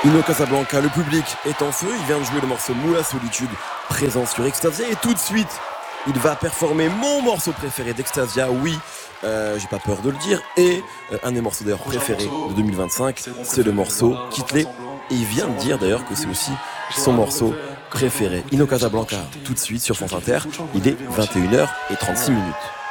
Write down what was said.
Inno Casablanca, le public est en feu, il vient de jouer le morceau Moula Solitude, présent sur Extasia, et tout de suite, il va performer mon morceau préféré d'Extasia, oui, j'ai pas peur de le dire, et un des morceaux d'ailleurs préférés de 2025, c'est le morceau Quitte-les, et il vient de dire d'ailleurs que c'est aussi son morceau préféré. Inno Casablanca, tout de suite sur France Inter, il est 21h36.